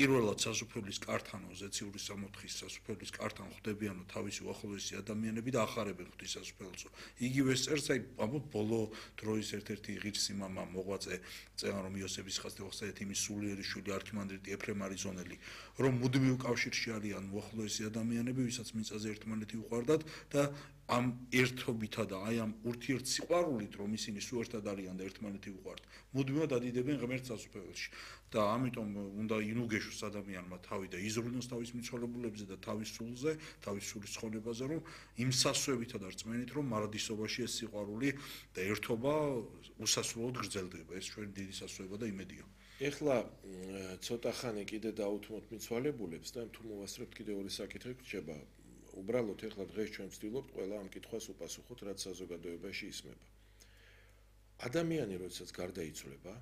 პირველად სასופელის კართან, ზეციური სამოთხის სასופელის კართან ხვდებიანო თავისი უახლოესი ადამიანები და ახარებენ ღვთის სასופელსო. იგივე წერს, აი, ბოლო დროის ერთ-ერთი ღირსი მამა მოღვაწე წერან, რომ იოსების ხასდევახსაეთ იმის სულიერი შვილი არქიმანდრიტი ეფრემ არიზონელი, რომ მუდმივ კავშირში არიან უახლოესი ადამიანები, ვისაც მიწაზე ერთმანეთი უყვარდათ და ამ ერთობითა და აი ამ ურთიერთსიყვარულით, რომ ისინი სულ ერთად არიან და ერთმანეთი უყვართ, მუდმივად ადიდებენ ღმერთს სასופელში. და ამიტომ უნდა ინუგეშოს ადამიანმა თავი და იზრუნოს თავის მიცვალებულებზე და თავის სულზე, თავის სულის ცხოვრებაზე, რომ იმ სასვევითა და რწმენით, რომ მარადისობაში ეს სიყვარული და ერთობა უსასრულოდ გრძელდება. ეს ჩვენი დიდი სასვება და იმედია. ეხლა ცოტა ხანი კიდე დაუთმოთ მიცვალებულებს და თუ მოვასწრებთ კიდე ორი საკითხი გრჩება. უბრალოდ ეხლა დღეს ჩვენ ვცდილობთ ყველა ამ კითხვას უპასუხოთ, რაც საზოგადოებაში ისმება. ადამიანი როდესაც გარდაიცვლება,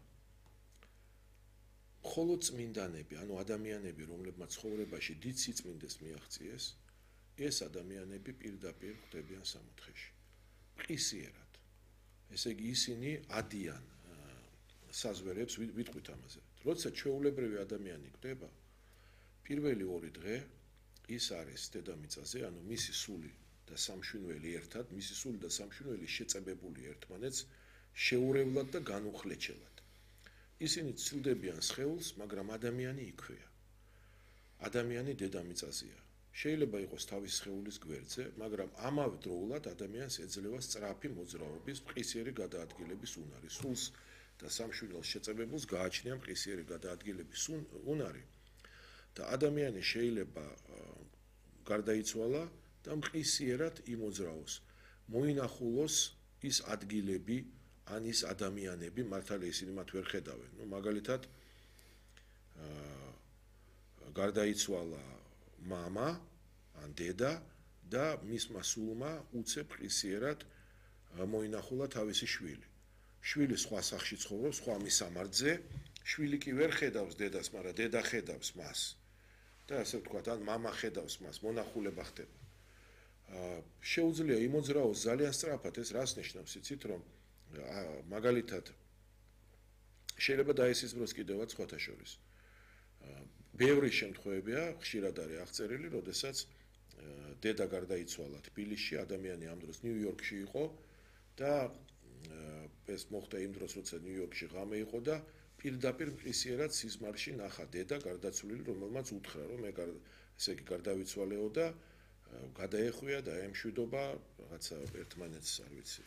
მხოლოდ წმინდანები, ანუ ადამიანები, რომლებმაც ცხოვრებაში დიდ სიწმინდეს მიაღწიეს, ეს ადამიანები პირდაპირ ხვდებიან სამოთხეში. მყისიერად. ესე იგი ისინი ადიან საზვერებს, ვიტყვით ამაზე. როცა ჩვეულებრივი ადამიანი კვდება, პირველი 2 დღე ის არის დედამიწაზე, ანუ მისი სული და სამშვენველი ერთად, მისი სული და სამშვენველი შეწებებული ერთმანეთს შეურევლად და განუხლეჩელად. ისინი ცდილდებიან სხეულს, მაგრამ ადამიანი იქვეა. ადამიანი დედამიწაზეა. შეიძლება იყოს თავის სხეულის გვერდზე, მაგრამ ამავდროულად ადამიანს ეძლევა სწრაფი მოძრაობის, მყისიერი გადაადგილების უნარი. სულს და სამშვენელს შეწებებულს გააჩნია მყისიერი გადაადგილების უნარი. და ადამიანი შეიძლება გარდაიცვალა და მყისიერად იმოძრაოს, მოინახულოს ის ადგილები, ან ის ადამიანები, მართალია ისინი მათ ვერ ხედავენ. ნუ მაგალითად გარდაიცვალა მამა ან დედა და მისმა სულმა უცებ მყისიერად მოინახულა თავისი შვილი. შვილი სხვა სახში ცხოვრობს, სხვა მისამართზე, შვილი კი ვერ ხედავს დედას, მაგრამ დედა ხედავს მას. და ასე ვთქვათ, ან მამა ხედავს მას, მონახულება ხდება. შეუძლია იმოძრაოს ძალიან სწრაფად, ეს რას ნიშნავს, იცით, რომ მაგალითად შეიძლება დაესიზმროს კიდევაც სხვათა შორის. ბევრი შემთხვევებია, ხშირად არის აღწერილი, როდესაც დედა გარდაიცვალა თბილისში, ადამიანი ამ დროს ნიუ-იორკში იყო და ეს მოხდა იმ დროს, როცა ნიუ-იორკში ღამე იყო და პირდაპირ მყისიერად სიზმარში ნახა დედა გარდაცვლილი, რომელმაც უთხრა, რომ მე ესე იგი გარდავიცვალეო და გადაეხვია და ემშვიდობა რაღაცა ერთმანეთს, არ ვიცი,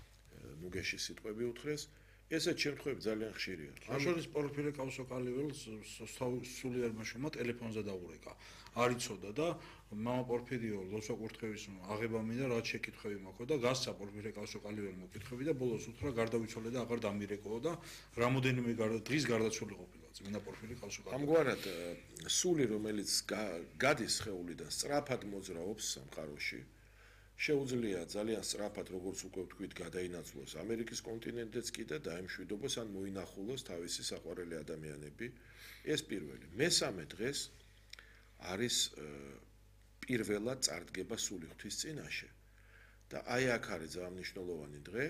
ნუგეში სიტყვები უთხრეს. ესეთ შემთხვევები ძალიან ხშირია. ამ შორის პორფირე კავსოკალიველს სულიერმა შვილმა ტელეფონზე დაურეკა. არ იცოდა და მამა პორფირიო ლოსაკურთხევის აღება მინდა, რაც შეკითხვები მაქვს და გასცა პორფირე კავსოკალიველმა კითხვები და ბოლოს უთხრა გარდავიცვალე და აღარ დამირეკო და რამოდენიმე დღის გარდაცვლილი ყოფილა. წმინდა პორფირე კავსოკალიელი. ამგვარად სული, რომელიც გადის სხეულიდან, სწრაფად მოძრაობს სამყაროში. შეუძლია ძალიან სწრაფად, როგორც უკვე ვთქვით, გადაინაცვლოს ამერიკის კონტინენტიც კი და დაემშვიდობოს ან მოინახულოს თავისი საყვარელი ადამიანები. ეს პირველი. მესამე დღეს არის პირველად წარდგება სული ღვთის წინაშე. და აი აქ არის ძალიან მნიშვნელოვანი დღე.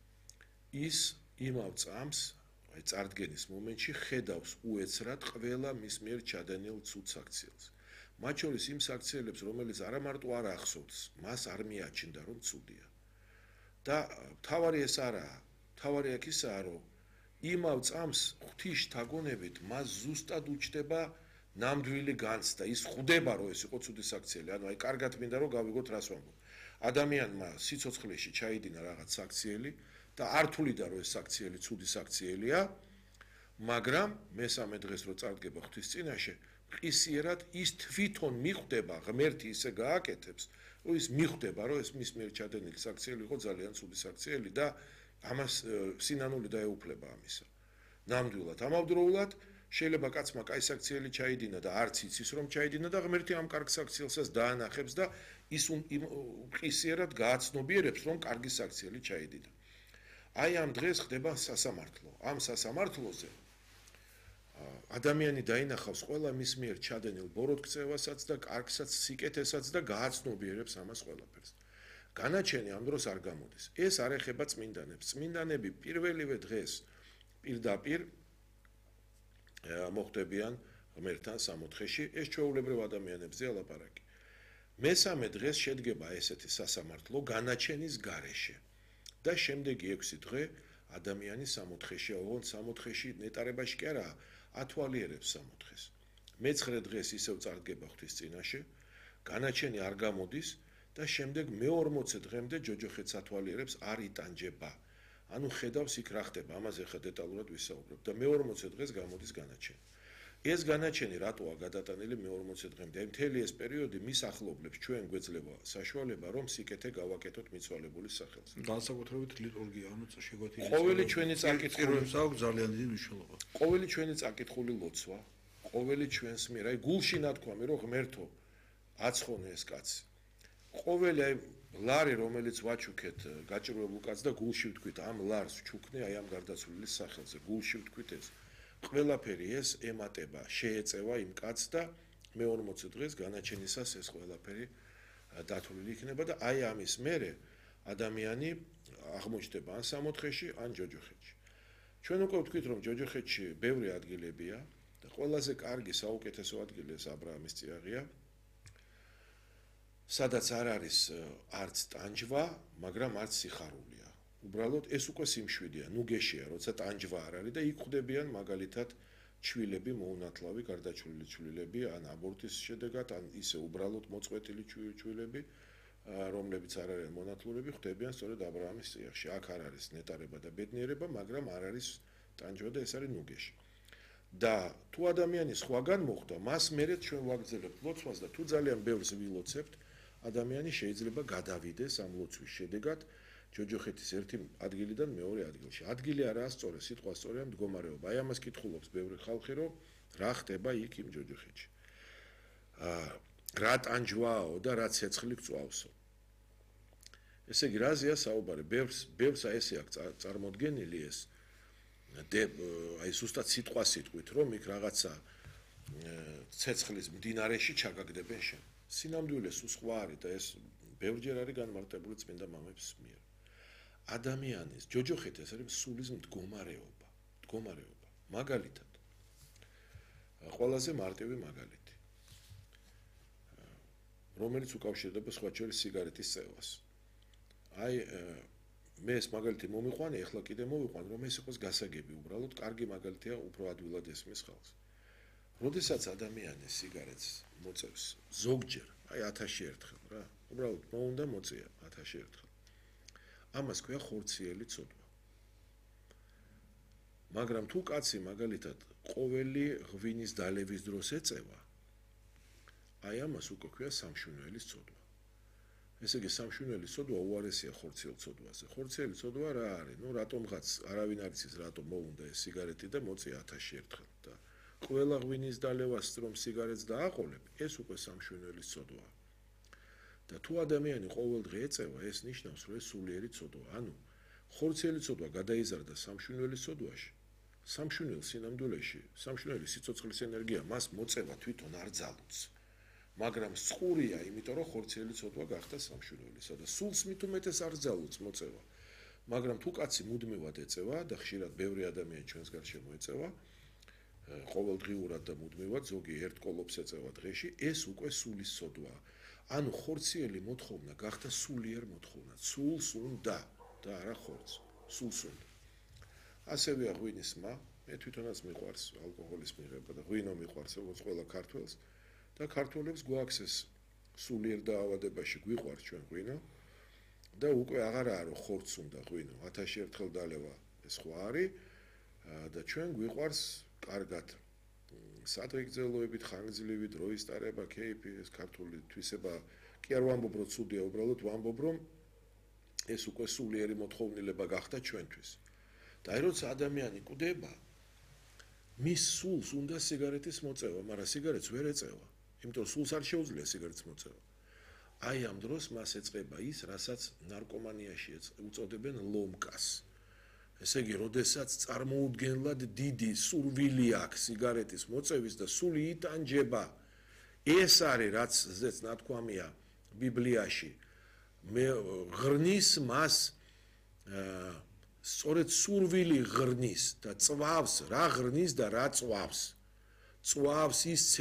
ის იმავ წამს, აი წარდგენის მომენტში ხედავს უეცრად ყველა მის მიერ ჩადენილ ცუდ საქციელს. მათ შორის იმ საქციელებს, რომელიც არა მარტო არ ახსოვს, მას არ მიაჩნდა, რომ ცუდია. და თავარი ეს არაა. თავარი აქ ისაა, რომ იმავ წამს ღვთის შთაგონებით მას ზუსტად უჩნდება ნამდვილი განცდა. ის ხვდება, რომ ეს იყო ცუდი საქციელი. ანუ აი კარგად მინდა რომ გავიგოთ რას ვამბობ. ადამიანმა სიცოცხლეში ჩაიდინა რაღაც საქციელი და არ თვლიდა, რომ ეს საქციელი ცუდი საქციელია, მაგრამ მესამე დღეს რო წარდგება ღვთის წინაშე, მყისიერად ის თვითონ მიხვდება, ღმერთი ისე გააკეთებს, რომ ის მიხვდება, რომ ეს მის მიერ ჩადენილი საქციელი იყო ძალიან ცუდი საქციელი და ამას სინანული დაეუფლება ამისა. ნამდვილად, ამავდროულად შეიძლება კაცმა კაი საქციელი ჩაიდინა და არც იცის რომ ჩაიდინა და ღმერთი ამ კარგ საქციელსაც დაანახებს და ის მყისიერად გააცნობიერებს, რომ კარგი საქციელი ჩაიდინა. აი ამ დღეს ხდება სასამართლო. ამ სასამართლოზე ადამიანი დაინახავს ყველა მის მიერ ჩადენილ ბოროტქცევასაც და კარგსაც, სიკეთესაც და გააცნობიერებს ამას ყველაფერს. განაჩენი ამ დროს არ გამოდის. ეს არ ეხება წმინდანებს. წმინდანები პირველივე დღეს პირდაპირ მოხდებიან ღმერთთან სამოთხეში, ეს ჩვეულებრივ ადამიანებზე ალაპარაკი. მესამე დღეს შედგება ესეთი სასამართლო განაჩენის გარეშე და შემდეგი 6 დღე ადამიანი სამოთხეში, ოღონდ სამოთხეში ნეტარებაში კი არა, ათვალიერებს სამოთხეს. მე-9 დღეს ისევ წარდგება ღვთის წინაშე, განაჩენი არ გამოდის და შემდეგ მე-40 დღემდე ჯოჯოხეთს ათვალიერებს არ იტანჯება. ანუ ხედავს იქ რა ხდება, ამაზე ხა დეტალურად ვისაუბრებ და მე-40 დღეს გამოდის განაჩენი. ეს განაჩენი რატოა გადატანილი მე-40 დღემდე? აი მთელი ეს პერიოდი მის ახლობლებს ჩვენ გვეძლება საშუალება, რომ სიკეთე გავაკეთოთ მიცვალებულის სახელს. განსაკუთრებით ლიტურგია, ანუ შეგვეთილი. ყოველი ჩვენი წაკითხული აქვს ძალიან დიდი მნიშვნელობა. ყოველი ჩვენი წაკითხული ლოცვა, ყოველი ჩვენს მიერ, აი გულში ნათქვამი, რომ ღმერთო, აცხონე ეს კაცი. ყოველი აი ლარი, რომელიც ვაჩუქეთ გაჭირვებულ კაცს და გულში ვთქვით, ამ ლარს ვჩუქნე აი ამ გარდაცვლილის სახელზე, გულში ვთქვით ეს. ყველაფერი ეს ემატება, შეეწევა იმ კაცს და მე-40 დღეს განაჩენისას ეს ყველაფერი დათვლილი იქნება და აი ამის მერე ადამიანი აღმოჩნდება ან სამოთხეში, ან ჯოჯოხეთში. ჩვენ უკვე ვთქვით, რომ ჯოჯოხეთში ბევრი ადგილებია და ყველაზე კარგი საუკეთესო ადგილი ეს აბრაამის წიაღია. სადაც არ არის არც ტანჯვა, მაგრამ არც სიხარულია. უბრალოდ ეს უკვე სიმშვიდეა, ნუგეშია, როცა ტანჯვა არ არის და იქ ხვდებიან მაგალითად ჩვილები, მოუნათლავი, გარდაჩვლილი ჩვილები, ან აბორტის შედეგად, ან ისე უბრალოდ მოწყვეტილი ჩვილები, რომლებიც არ არიან მონათლურები, ხვდებიან სწორედ აბრაამის წიაღში. აქ არ არის ნეტარება და ბედნიერება, მაგრამ არ არის ტანჯვა და ეს არის ნუგეში. და თუ ადამიანი სხვაგან მოხვდა, მას მერე ჩვენ ვაგრძელებთ ლოცვას და თუ ძალიან ბევრს ვილოცებთ, ადამიანი შეიძლება გადავიდეს ამ ლოცვის შედეგად ჯოჯოხეთის ერთი ადგილიდან მეორე ადგილში. ადგილი არაა სწორი, სიტყვა სწორია მდგომარეობა. აი ამას კითხულობს ბევრი ხალხი, რომ რა ხდება იქ იმ ჯოჯოხეთში. რა ტანჯვაო და რა ცეცხლი გწვავსო. ესე იგი, რაზეა საუბარი? ბევრს ესე აქვს წარმოდგენილი ეს აი ზუსტად სიტყვა სიტყვით, რომ იქ რაღაცა ცეცხლის მდინარეში ჩაგაგდებენ შენ. სინამდვილეს სხვა არის და ეს ბევრჯერ არის განმარტებული წმინდა მამების მიერ. ადამიანის ჯოჯოხეთი ეს არის სულის მდგომარეობა. მაგალითად. ყველაზე მარტივი მაგალითი. რომელიც უკავშირდება სხვა შორის სიგარეტის წევას. აი მე ეს მაგალითი მომიყვანე, ეხლა კიდე მოვიყვან, რომ ეს იყოს გასაგები, უბრალოდ კარგი მაგალითია, უფრო ადვილად ესმის ხალხს. როდესაც ადამიანი სიგარეტს მოწევს ზოგჯერ, აი 1000 ერთხელ რა, უბრალოდ მოუნდა მოწია 1000 ერთხელ. ამას ქვია ხორციელი ცოდვა. მაგრამ თუ კაცი მაგალითად ყოველი ღვინის დალევის დროს ეწევა, აი ამას უკვე ქვია სამშვენიველის ცოდვა. ესე იგი სამშვენიველის ცოდვა უარესია ხორციელ ცოდვაზე. ხორციელი ცოდვა რა არის? ნუ რატომღაც არავინ არ იცის რატომ მოუნდა ეს სიგარეტი და მოწია 1000 ერთხელ და ყველა ღვინის დალევას რომ სიგარეტს დააყოლებ, ეს უკვე სამშვენიველის ცოდვაა. და თუ ადამიანი ყოველდღე ეწევა, ეს ნიშნავს, რომ ეს სულიერი ცოდვა. ანუ ხორციელი ცოდვა გადაიზარდა სამშვენიველის ცოდვაში. სამშვენიელ სინამდვილეში, სამშვენიელი სიცოცხლის ენერგია მას მოწევა თვითონ არ ძალუց. მაგრამ სხურია, იმიტომ რომ ხორციელი ცოდვა გახდა სამშვენიველისა და სულს მით უმეტეს არ ძალუց მოწევა. მაგრამ თუ კაცი მუდმივად ეწევა და ხშირად ბევრი ადამიანი ჩვენს გარშემო ეწევა, ყოველდღიურად და მუდმივად, ზოგი ერთ კოლოფს ეწევა დღეში, ეს უკვე სულის ცოდვაა. ანუ ხორციელი მოთხოვნა გახდა სულიერ მოთხოვნა. სულს უნდა და არა ხორცს. სულს უნდა. ასევეა ღვინის მა, მე თვითონაც მიყვარს ალკოჰოლის მიღება და ღვინო მიყვარს როგორც ყველა ქართველს და ქართველებს გვაქვს ეს სულიერ დაავადებაში გვიყვარს ჩვენ ღვინო და უკვე აღარაა რომ ხორცს უნდა ღვინო. 1000 ერთხელ დალევა ეს სხვა არის და ჩვენ გვიყვარს კარგად სადღეგრძელოებით, ხანგრძლივი დროის ტარება, კეიფი, ეს ქართული თვისება კი არ ვამბობ რომ ცუდია, უბრალოდ ვამბობ რომ ეს უკვე სულიერი მოთხოვნილება გახდა ჩვენთვის. და აი როცა ადამიანი კვდება, მის სულს უნდა სიგარეტის მოწევა, მაგრამ სიგარეტს ვერ ეწევა, იმიტომ რომ სულს არ შეუძლია სიგარეტის მოწევა. აი ამ დროს მას ეწყება ის, რასაც ნარკომანიაში უწოდებენ ლომკას. ესე იგი, როდესაც წარმოუდგენლად დიდი სურვილი აქვს სიგარეტის მოწევის და სული იტანჯება, ეს არის რაცაც ნათქვამია ბიბლიაში. მე ღრნის მას სწორედ სურვილი ღრნის და წვავს, რა ღრნის და რა წვავს. წვავს ის